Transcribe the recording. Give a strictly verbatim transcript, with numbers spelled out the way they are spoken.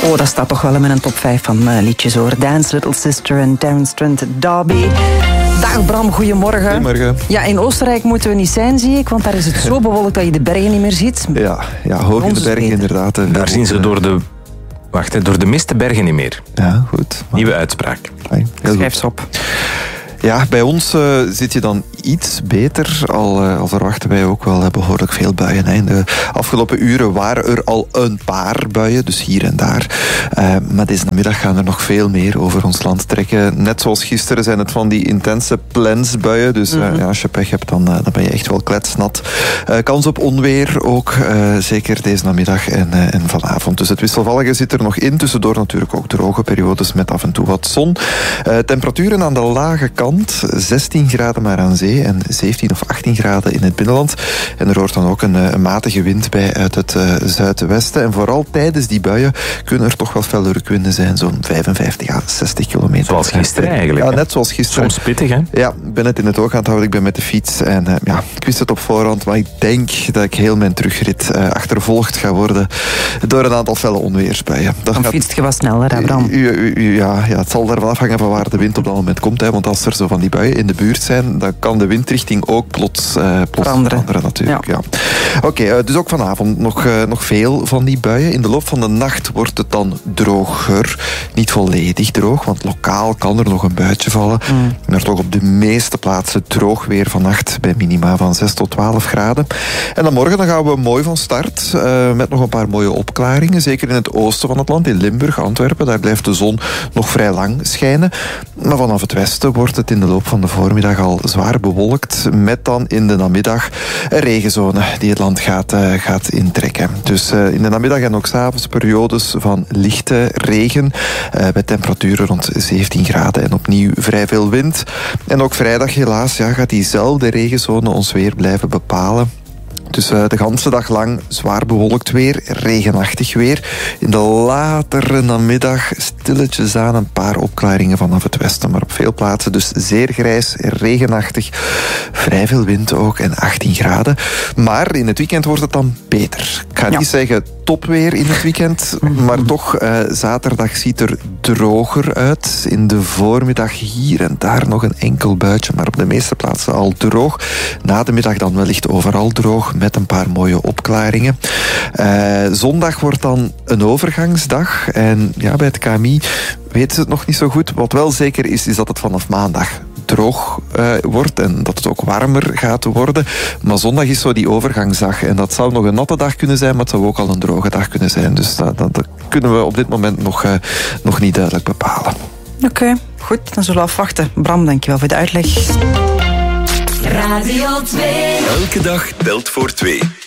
Oh, dat staat toch wel in mijn top vijf van uh, liedjes hoor. Dance Little Sister en Downstrand Derby. Dag Bram, goedemorgen. Goedemorgen. Ja, in Oostenrijk moeten we niet zijn, zie ik, want daar is het zo bewolkt dat je de bergen niet meer ziet. Ja, ja hoog in de bergen inderdaad. Daar zien ze door de... Wacht, hè, door de mist de bergen niet meer. Ja, goed. Maar... Nieuwe uitspraak. Hey, Schrijf ze op. Ja, bij ons uh, zit je dan iets beter, al, uh, al verwachten wij ook wel uh, behoorlijk veel buien. Hè. In de afgelopen uren waren er al een paar buien, dus hier en daar. Uh, maar deze namiddag gaan er nog veel meer over ons land trekken. Net zoals gisteren zijn het van die intense plensbuien. Dus uh, mm-hmm. ja, als je pech hebt, dan, uh, dan ben je echt wel kletsnat. Uh, kans op onweer ook, uh, zeker deze namiddag en, uh, en vanavond. Dus het wisselvallige zit er nog in. Tussendoor natuurlijk ook droge periodes met af en toe wat zon. Uh, temperaturen aan de lage kant. zestien graden maar aan zee en zeventien of achttien graden in het binnenland. En er hoort dan ook een, een matige wind bij uit het uh, zuidwesten. En vooral tijdens die buien kunnen er toch wel felle rukwinden zijn. Zo'n vijfenvijftig à zestig kilometer. Zoals gisteren eigenlijk. Ja, hè? net zoals gisteren. Soms pittig, hè? Ja, ik ben het in het oog aan het houden. Ik ben met de fiets. En uh, ja, ik wist het op voorhand. Maar ik denk dat ik heel mijn terugrit uh, achtervolgd ga worden door een aantal felle onweersbuien. Dan gaat... fietst je wat sneller, hè, Bram? Ja, ja, het zal ervan afhangen van waar de wind op dat moment komt. Hè, want als er zo van die buien in de buurt zijn, dan kan de windrichting ook plots, uh, plots veranderen. veranderen natuurlijk. Ja. Ja. Oké, okay, uh, dus ook vanavond nog, uh, nog veel van die buien. In de loop van de nacht wordt het dan droger. Niet volledig droog, want lokaal kan er nog een buitje vallen. Mm. Maar toch op de meeste plaatsen droog weer vannacht bij minima van zes tot twaalf graden. En dan morgen dan gaan we mooi van start uh, met nog een paar mooie opklaringen. Zeker in het oosten van het land, in Limburg, Antwerpen. Daar blijft de zon nog vrij lang schijnen. Maar vanaf het westen wordt het in de loop van de voormiddag al zwaar bewolkt, met dan in de namiddag een regenzone die het land gaat, uh, gaat intrekken. Dus uh, in de namiddag en ook 's avonds periodes van lichte regen, uh, bij temperaturen rond zeventien graden en opnieuw vrij veel wind. En ook vrijdag helaas ja, gaat diezelfde regenzone ons weer blijven bepalen. Dus uh, de ganse dag lang zwaar bewolkt weer, regenachtig weer. In de latere namiddag stilletjes aan een paar opklaringen vanaf het westen. Maar op veel plaatsen dus zeer grijs, regenachtig. Vrij veel wind ook en achttien graden. Maar in het weekend wordt het dan beter. Ik ga ja. niet zeggen topweer in het weekend. Maar toch, uh, zaterdag ziet er droger uit. In de voormiddag hier en daar nog een enkel buitje. Maar op de meeste plaatsen al droog. Na de middag dan wellicht overal droog. Met een paar mooie opklaringen. Uh, zondag wordt dan een overgangsdag. En ja, bij het K M I weten ze het nog niet zo goed. Wat wel zeker is, is dat het vanaf maandag droog uh, wordt en dat het ook warmer gaat worden. Maar zondag is zo die overgangsdag. En dat zou nog een natte dag kunnen zijn, maar het zou ook al een droge dag kunnen zijn. Dus dat, dat, dat kunnen we op dit moment nog, uh, nog niet duidelijk bepalen. Oké, okay, goed. Dan zullen we afwachten. Bram, dankjewel voor de uitleg. Radio twee. Elke dag telt voor twee.